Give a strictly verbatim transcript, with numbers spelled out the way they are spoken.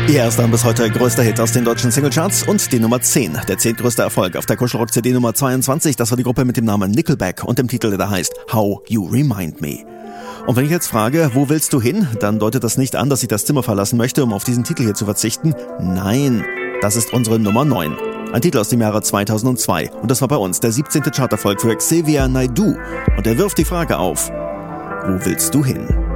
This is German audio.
Ihr erster und bis heute größter Hit aus den deutschen Singlecharts und die Nummer zehn, der zehntgrößte Erfolg auf der Kuschelrock-C D Nummer zweiundzwanzig. Das war die Gruppe mit dem Namen Nickelback und dem Titel, der da heißt How You Remind Me. Und wenn ich jetzt frage, wo willst du hin, dann deutet das nicht an, dass ich das Zimmer verlassen möchte, um auf diesen Titel hier zu verzichten. Nein, das ist unsere Nummer neun. Ein Titel aus dem Jahre zweitausendzwei und das war bei uns der siebzehnte Charterfolg für Xavier Naidoo und er wirft die Frage auf, wo willst du hin?